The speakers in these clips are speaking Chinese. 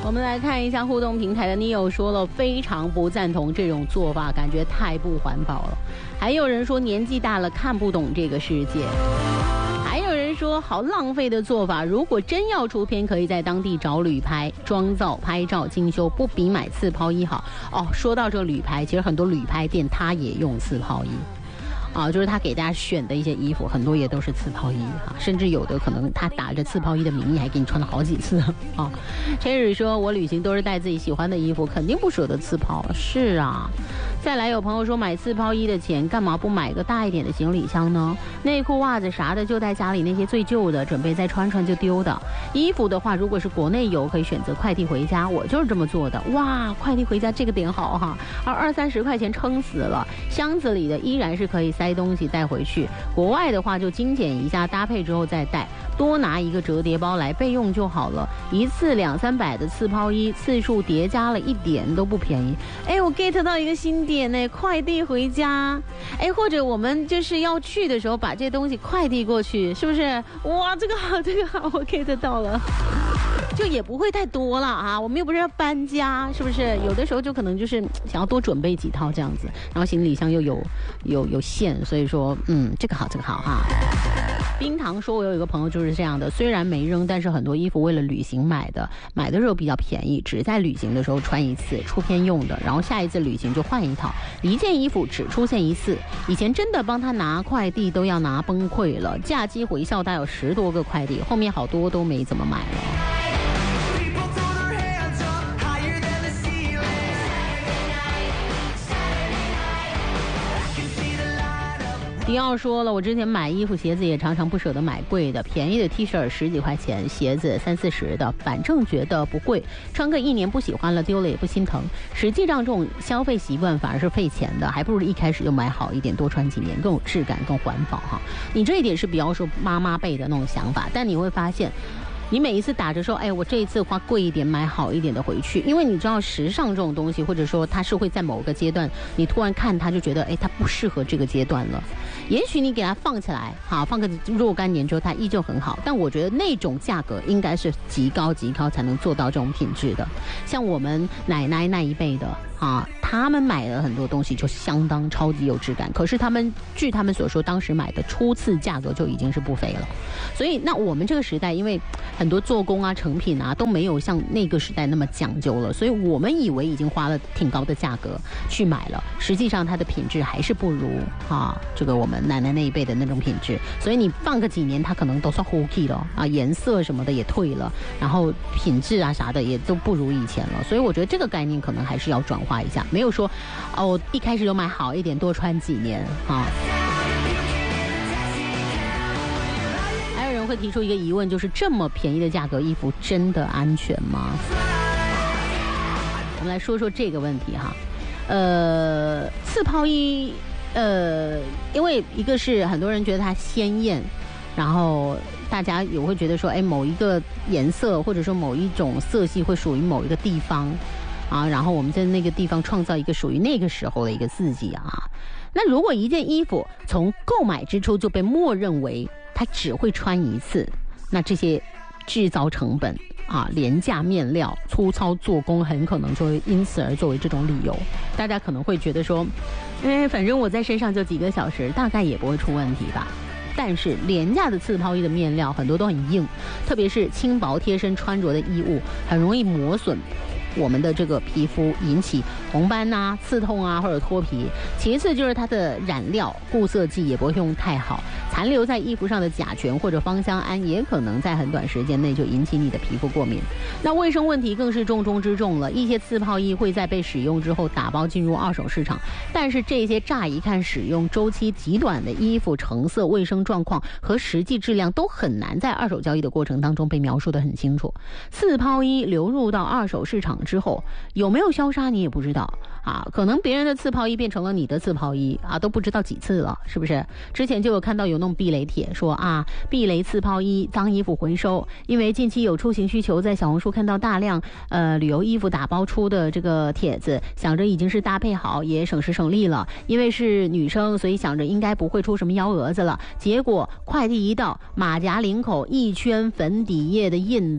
我们来看一下互动平台的 Neo 说了非常不赞同这种做法，感觉太不环保了。还有人说年纪大了看不懂这个世界。还有人说好浪费的做法，如果真要出片，可以在当地找旅拍妆造拍照精修，不比买刺抛衣好。哦，说到这个旅拍，其实很多旅拍店它也用刺抛衣。就是他给大家选的一些衣服，很多也都是刺抛衣甚至有的可能他打着刺抛衣的名义还给你穿了好几次Cherry 说我旅行都是带自己喜欢的衣服，肯定不舍得刺抛。是啊，再来有朋友说买刺抛衣的钱干嘛不买个大一点的行李箱呢？内裤袜子啥的就带家里那些最旧的，准备再穿穿就丢的。衣服的话如果是国内邮可以选择快递回家，我就是这么做的。哇，快递回家这个点好而20-30块钱撑死了，箱子里的依然是可以塞东西带回去。国外的话就精简一下，搭配之后再带，多拿一个折叠包来备用就好了。一次200-300的刺抛衣，次数叠加了一点都不便宜。我 get 到一个新点呢，快递回家。或者我们就是要去的时候把这东西快递过去，是不是？哇，这个好，我 get 到了。就也不会太多了我们又不是要搬家，是不是？有的时候就可能就是想要多准备几套这样子，然后行李箱又有限，所以说这个好冰糖说我有一个朋友就是这样的，虽然没扔，但是很多衣服为了旅行买的时候比较便宜，只在旅行的时候穿一次出片用的，然后下一次旅行就换一套，一件衣服只出现一次。以前真的帮他拿快递都要拿崩溃了，假期回校他有10多个快递，后面好多都没怎么买了。迪奥说了，我之前买衣服鞋子也常常不舍得买贵的，便宜的 T 恤10几块钱，鞋子30-40的，反正觉得不贵，穿个1年不喜欢了丢了也不心疼。实际上这种消费习惯反而是费钱的，还不如一开始就买好一点，多穿几年，更有质感更环保你这一点是比较说妈妈辈的那种想法，但你会发现你每一次打着说我这一次花贵一点买好一点的回去，因为你知道时尚这种东西，或者说它是会在某个阶段你突然看它就觉得它不适合这个阶段了，也许你给它放起来放个若干年之后它依旧很好，但我觉得那种价格应该是极高才能做到这种品质的。像我们奶奶那一辈的他们买的很多东西就相当超级有质感，可是据他们所说当时买的初次价格就已经是不菲了。所以那我们这个时代因为很多做工成品都没有像那个时代那么讲究了，所以我们以为已经花了挺高的价格去买了，实际上它的品质还是不如这个我们奶奶那一辈的那种品质。所以你放个几年它可能都算 OK 了颜色什么的也退了，然后品质啥的也都不如以前了。所以我觉得这个概念可能还是要转化一下，没有说我一开始就买好一点多穿几年还有人会提出一个疑问，就是这么便宜的价格衣服真的安全吗？我们来说说这个问题刺抛衣因为一个是很多人觉得它鲜艳，然后大家也会觉得说某一个颜色或者说某一种色系会属于某一个地方然后我们在那个地方创造一个属于那个时候的一个自己那如果一件衣服从购买之初就被默认为它只会穿一次，那这些制造成本廉价面料粗糙做工很可能就会因此而作为这种理由。大家可能会觉得说反正我在身上就几个小时，大概也不会出问题吧。但是廉价的刺抛衣的面料很多都很硬，特别是轻薄贴身穿着的衣物很容易磨损我们的这个皮肤，引起红斑刺痛或者脱皮。其次就是它的染料固色剂也不会用太好，残留在衣服上的甲醛或者芳香胺也可能在很短时间内就引起你的皮肤过敏。那卫生问题更是重中之重了，一些刺抛衣会在被使用之后打包进入二手市场，但是这些乍一看使用周期极短的衣服成色、卫生状况和实际质量都很难在二手交易的过程当中被描述得很清楚。刺抛衣流入到二手市场之后有没有消杀你也不知道可能别人的刺抛衣变成了你的刺抛衣都不知道几次了，是不是？之前就有看到有那种避雷帖说避雷刺抛衣脏衣服回收，因为近期有出行需求，在小红书看到大量旅游衣服打包出的这个帖子，想着已经是搭配好也省时省力了，因为是女生所以想着应该不会出什么幺蛾子了，结果快递一到，马甲领口一圈粉底液的印子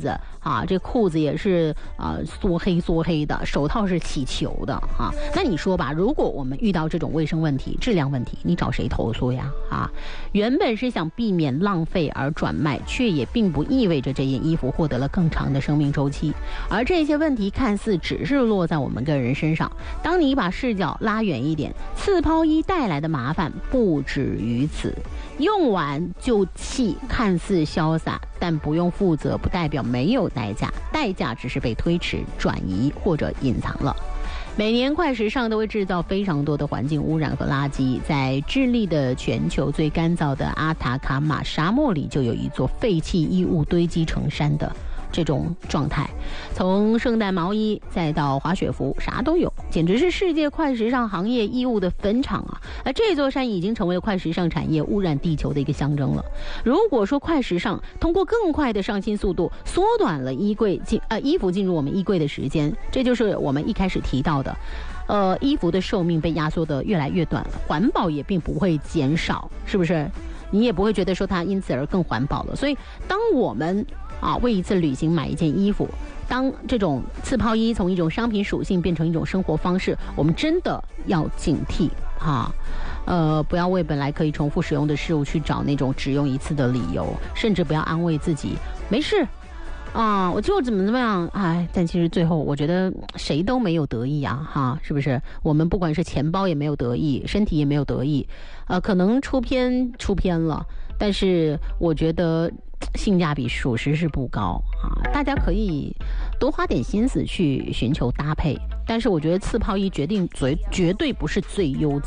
啊，这裤子也是缩黑的，手套是起球的啊。那你说吧，如果我们遇到这种卫生问题、质量问题，你找谁投诉呀？啊，原本是想避免浪费而转卖，却也并不意味着这件衣服获得了更长的生命周期。而这些问题看似只是落在我们个人身上，当你把视角拉远一点，刺抛衣带来的麻烦不止于此。用完就弃看似潇洒，但不用负责不代表没有代价，代价只是被推迟、转移或者隐藏了。每年快时尚都会制造非常多的环境污染和垃圾。在智利的全球最干燥的阿塔卡马沙漠里，就有一座废弃衣物堆积成山的这种状态，从圣诞毛衣再到滑雪服，啥都有，简直是世界快时尚行业衣物的坟场啊！而这座山已经成为快时尚产业污染地球的一个象征了。如果说快时尚通过更快的上新速度缩短了衣服进入我们衣柜的时间，这就是我们一开始提到的。衣服的寿命被压缩得越来越短了，环保也并不会减少，是不是？你也不会觉得说它因此而更环保了。所以当我们为一次旅行买一件衣服，当这种刺抛衣从一种商品属性变成一种生活方式，我们真的要警惕不要为本来可以重复使用的事物去找那种只用一次的理由，甚至不要安慰自己没事我就怎么样，但其实最后我觉得谁都没有得意是不是？我们不管是钱包也没有得意，身体也没有得意，可能出偏了，但是我觉得性价比属实是不高大家可以多花点心思去寻求搭配，但是我觉得刺抛衣绝对不是最优